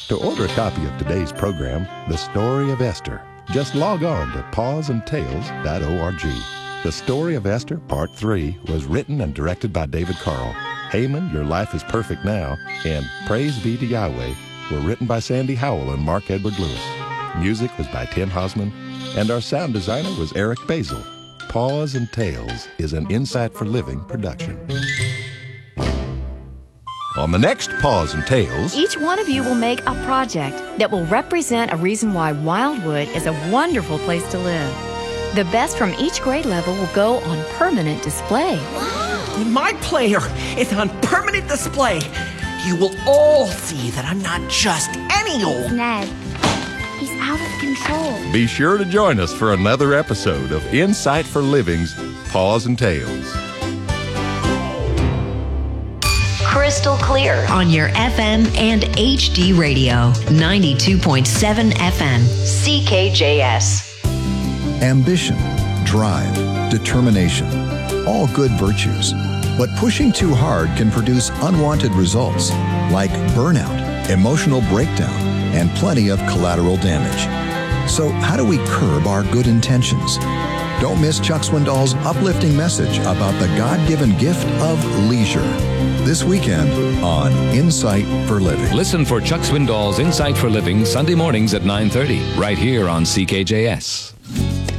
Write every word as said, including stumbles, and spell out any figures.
To order a copy of today's program, The Story of Esther, just log on to paws and tales dot org. The Story of Esther, Part three, was written and directed by David Carl. Haman, Your Life is Perfect Now, and Praise Be to Yahweh were written by Sandy Howell and Mark Edward Lewis. Music was by Tim Hosman, and our sound designer was Eric Basil. Paws and Tales is an Insight for Living production. On the next Paws and Tales, each one of you will make a project that will represent a reason why Wildwood is a wonderful place to live. The best from each grade level will go on permanent display. My player is on permanent display. You will all see that I'm not just any old Ned. He's out of control. be sure to join us for another episode of Insight for Living's Paws and Tales. Crystal clear on your F M and H D radio. ninety-two point seven F M. C K J S. Ambition, drive, determination, all good virtues. But pushing too hard can produce unwanted results like burnout, emotional breakdown, and plenty of collateral damage. So how do we curb our good intentions? Don't miss Chuck Swindoll's uplifting message about the God-given gift of leisure. This weekend on Insight for Living. Listen for Chuck Swindoll's Insight for Living Sunday mornings at nine thirty, right here on C K J S.